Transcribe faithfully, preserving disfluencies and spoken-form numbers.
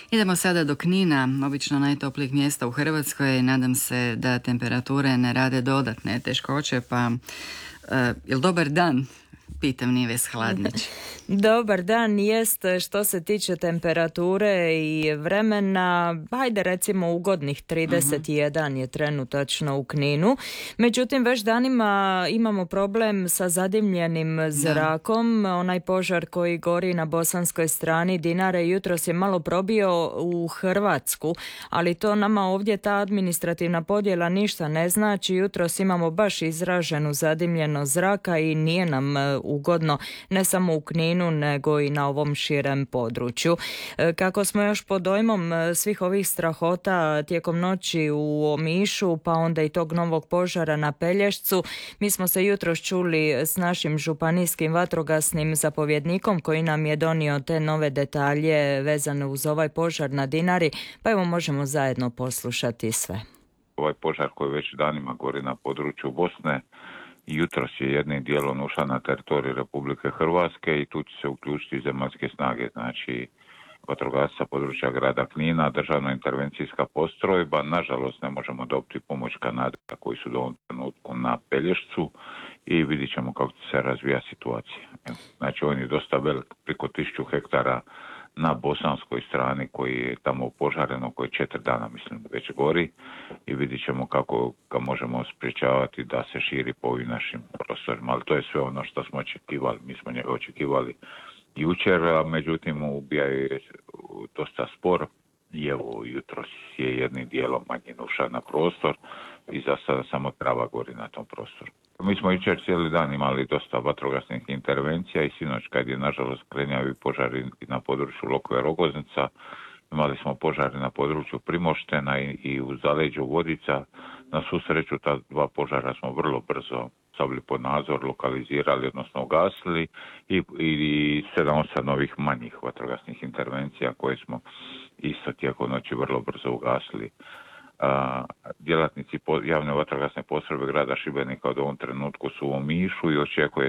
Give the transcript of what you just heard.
Idemo sada do Knina, obično najtoplijeg mjesta u Hrvatskoj. Nadam se da temperature ne rade dodatne teškoće, pa uh, jel dobar dan? Pitam Nives Hladnić. Dobar dan, jest što se tiče temperature i vremena, hajde recimo ugodnih trideset jedan je trenutačno u Kninu. Međutim, već danima imamo problem sa zadimljenim zrakom. Da. Onaj požar koji gori na bosanskoj strani Dinare jutros je malo probio u Hrvatsku, ali to nama ovdje ta administrativna podjela ništa ne znači. Jutros imamo baš izraženu zadimljenost zraka i nije nam ugodno, ne samo u Kninu, nego i na ovom širem području. Kako smo još pod dojmom svih ovih strahota tijekom noći u Omišu, pa onda i tog novog požara na Pelješcu, mi smo se jutros čuli s našim županijskim vatrogasnim zapovjednikom koji nam je donio te nove detalje vezane uz ovaj požar na Dinari, pa evo možemo zajedno poslušati sve. Ovaj požar koji već danima gori na području Bosne, jutros je jednim dijelom ušla na teritorij Republike Hrvatske i tu će se uključiti zemaljske snage, znači vatrogasca područja grada Knina, državna intervencijska postrojba. Nažalost ne možemo dobiti pomoć Kanadika koji su do ovom trenutku na Pelješcu i vidit ćemo kako će se razvija situacija. Znači on je dosta velik, preko tisuću hektara na bosanskoj strani koji je tamo upožareno, koji četiri dana mislim već gori i vidit ćemo kako ga možemo spriječavati da se širi po ovim našim prostorima. Ali to je sve ono što smo očekivali. Mi smo njega očekivali jučer, a međutim ubija je dosta spor i evo jutros je jednim dijelom manje ušao na prostor i za sada samo trava gori na tom prostoru. Mi smo jučer cijeli dan imali dosta vatrogasnih intervencija i sinoć kad je nažalost krenjavi požari na području Lokve Rogoznica, imali smo požari na području Primoštena i, i u zaleđu Vodica. Na svu sreću ta dva požara smo vrlo brzo stavili pod nadzor, lokalizirali, odnosno ugasili i, i sedam osam novih manjih vatrogasnih intervencija koje smo isto tijekom noći vrlo brzo ugasili. A, djelatnici javne vatrogasne postrojbe grada Šibenika od ovom trenutku su u Omišu i očekuje